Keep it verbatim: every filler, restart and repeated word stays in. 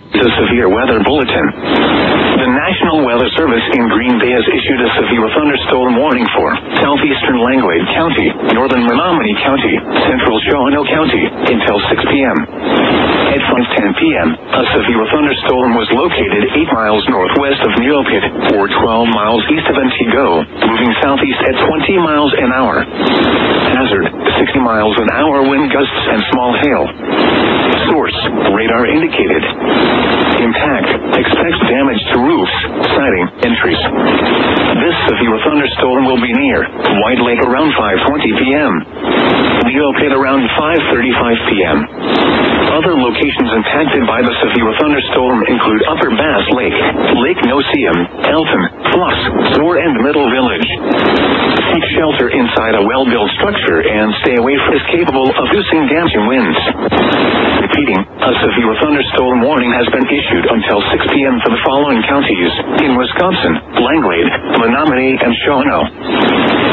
The severe weather bulletin. The National Weather Service in Green Bay has issued a severe thunderstorm warning for southeastern Langlade County, northern Menominee County, central Shawano County, until six p.m. At five ten p.m., a severe thunderstorm was located eight miles northwest of Neopit, or twelve miles east of Antigo, moving southeast at twenty miles an hour. Hazard, sixty miles an hour wind gusts and small hail. Source, radar indicated. Impact, expect damage to roofs, siding, entries. This severe thunderstorm will be near White Lake around five twenty p.m. Neopit around five thirty-five p.m. Other locations impacted by the severe thunderstorm include Upper Bass Lake, Lake Nocium, Elton, Flux, Soar and Middle Village. Seek shelter inside a well-built structure and stay away from is capable of producing damaging winds. Repeating, a severe thunderstorm warning has been issued until six p.m. for the following counties in Wisconsin: Langlade, Menominee, and Shawano.